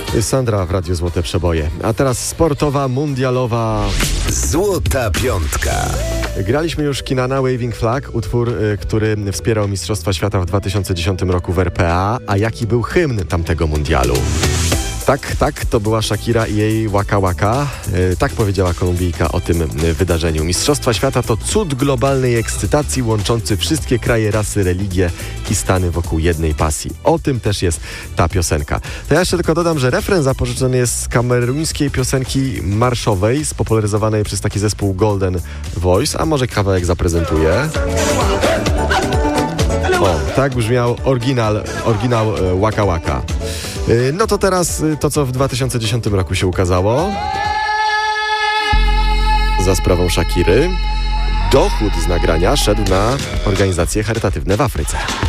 Sandra w Radiu Złote Przeboje. A teraz sportowa, mundialowa... Złota Piątka. Graliśmy już Kinana Waving Flag, utwór, który wspierał Mistrzostwa Świata w 2010 roku w RPA. A jaki był hymn tamtego mundialu? Tak, to była Shakira i jej Waka Waka. Tak powiedziała Kolumbijka o tym wydarzeniu. Mistrzostwa Świata to cud globalnej ekscytacji łączący wszystkie kraje, rasy, religie i stany wokół jednej pasji. O tym też jest ta piosenka. To ja jeszcze tylko dodam, że refren zapożyczony jest z kameruńskiej piosenki marszowej, spopularyzowanej przez taki zespół Golden Voice, a może kawałek zaprezentuję. O, tak brzmiał oryginał Waka Waka. No to teraz to, co w 2010 roku się ukazało za sprawą Shakiry. Dochód z nagrania szedł na organizacje charytatywne w Afryce.